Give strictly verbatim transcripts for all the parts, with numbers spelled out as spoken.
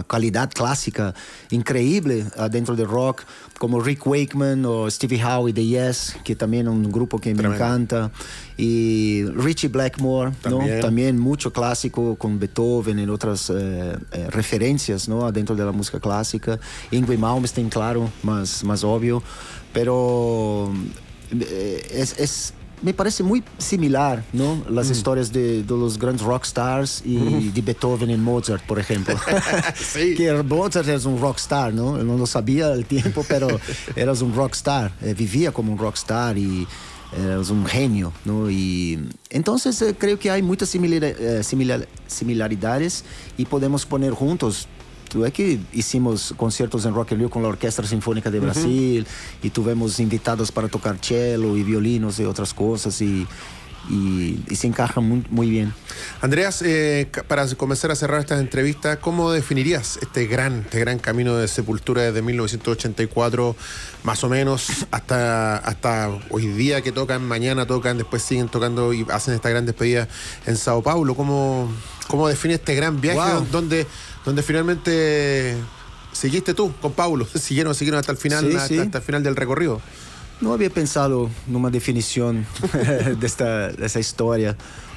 calidad clásica increíble uh, dentro del rock, como Rick Wakeman o Stevie Howe de Yes, que también es un grupo que Tremendo. Me encanta, y Richie Blackmore, también, ¿no? También mucho clásico con Beethoven y otras eh, eh, referencias, ¿no? Dentro de la música clásica. Yngwie Malmsteen, claro, más, más obvio, pero eh, es... es me parece muy similar, ¿no? Las mm. historias de, de los grandes rockstars y mm. de Beethoven y Mozart, por ejemplo. Sí. Que Mozart es un rockstar, ¿no? Él no lo sabía al tiempo, pero eras un rockstar. Eh, vivía como un rockstar y eras un genio, ¿no? Y entonces eh, creo que hay muchas similar, eh, similar, similaridades y podemos poner juntos. Tú es que hicimos conciertos en Rock in Rio con la Orquesta Sinfónica de Brasil uh-huh. y tuvimos invitados para tocar cello y violinos y otras cosas y, y, y se encaja muy, muy bien. Andreas, eh, para comenzar a cerrar esta entrevista, ¿cómo definirías este gran, este gran camino de Sepultura desde mil novecientos ochenta y cuatro más o menos hasta, hasta hoy día que tocan, mañana tocan, después siguen tocando y hacen esta gran despedida en Sao Paulo? ¿Cómo, cómo defines este gran viaje wow. donde... donde finalmente seguiste tú con Paulo, siguieron, siguieron hasta el final, sí, hasta, sí. hasta el final del recorrido? No había pensado en una definición de, esta, de esta historia.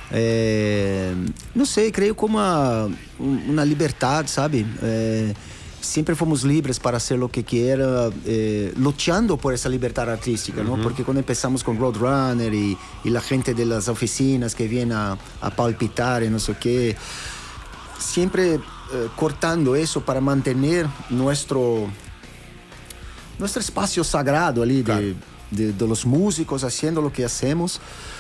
Eh, no sé, creo como una, una libertad, ¿sabe? Eh, siempre fomos libres para hacer lo que quiera, eh, luchando por esa libertad artística, ¿no? Uh-huh. Porque cuando empezamos con Roadrunner y, y la gente de las oficinas que viene a, a palpitar y no sé qué, siempre eh, cortando eso para mantener nuestro, nuestro espacio sagrado ali claro. de, de, de los músicos haciendo lo que hacemos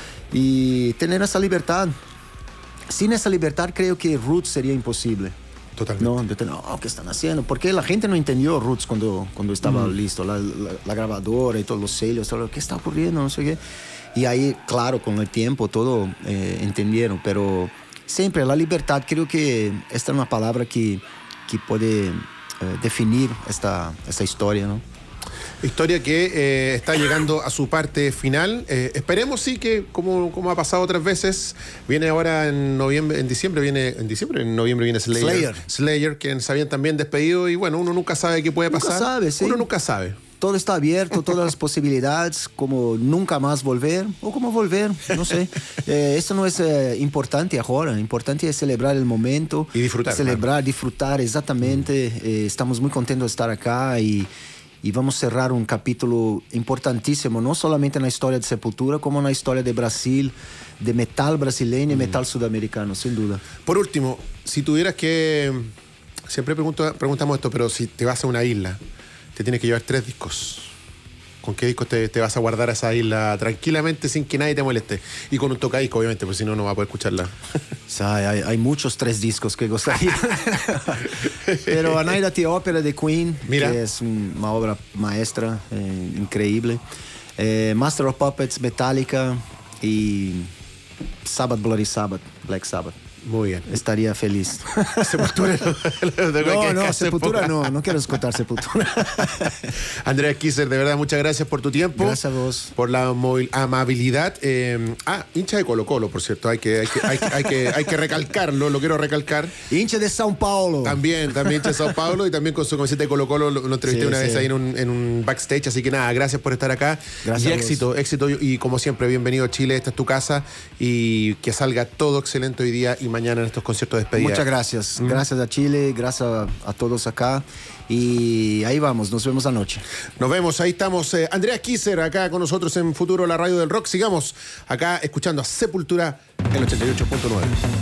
y tener esa libertad. Sin esa libertad creo que Roots sería imposible. Totalmente. No, de tener, oh, ¿qué están haciendo? Porque la gente no entendió Roots cuando, cuando estaba mm. listo, la, la, la grabadora y todos los sellos, todo lo que está ocurriendo, no sé qué. Y ahí, claro, con el tiempo todo eh, entendieron, pero siempre la libertad, creo que esta es una palabra que, que puede eh, definir esta, esta historia, ¿no? Historia que eh, está llegando a su parte final. Eh, esperemos sí que, como, como ha pasado otras veces, viene ahora en noviembre, en diciembre viene, en diciembre, en noviembre viene Slayer. Slayer, Slayer que se habían también despedido y bueno, uno nunca sabe qué puede nunca pasar. Sabe, sí. Uno nunca sabe. Todo está abierto, todas las posibilidades, como nunca más volver, o como volver, no sé. Eh, eso no es eh, importante ahora, importante es celebrar el momento. Y disfrutar. Celebrar, claro. disfrutar, exactamente. Mm. Eh, estamos muy contentos de estar acá y, y vamos a cerrar un capítulo importantísimo, no solamente en la historia de Sepultura, como en la historia de Brasil, de metal brasileño y mm. metal sudamericano, sin duda. Por último, si tuvieras que... Siempre pregunto, preguntamos esto, pero si te vas a una isla, te tienes que llevar tres discos. ¿Con qué discos te, te vas a guardar a esa isla tranquilamente sin que nadie te moleste? Y con un tocadisco, obviamente, porque si no, no va a poder escucharla. O sea, hay, hay muchos tres discos que gustaría. Pero A Night at the Opera de Queen, Mira. que es una obra maestra, eh, increíble. Eh, Master of Puppets, Metallica y Sabbath, Bloody Sabbath, Black Sabbath. Muy bien. Estaría feliz. Sepultura. no, no, Sepultura no, no quiero escuchar Sepultura. Andreas Kisser, de verdad, muchas gracias por tu tiempo. Gracias a vos. Por la amabilidad. Eh, ah, hincha de Colo Colo, por cierto, hay que, hay que, hay, hay que, hay que recalcarlo, lo quiero recalcar. Hincha de Sao Paulo. También, también hincha de Sao Paulo y también con su camiseta de Colo Colo, lo, lo entrevisté sí, una sí. vez ahí en un, en un backstage, así que nada, gracias por estar acá. Gracias. Y éxito, éxito y como siempre, bienvenido a Chile, esta es tu casa y que salga todo excelente hoy día y mañana en estos conciertos de despedida. Muchas gracias. Mm. Gracias a Chile, gracias a, a todos acá. Y ahí vamos, nos vemos anoche. Nos vemos, ahí estamos. Eh, Andreas Kisser acá con nosotros en Futuro, la radio del rock. Sigamos acá escuchando a Sepultura en ochenta y ocho punto nueve.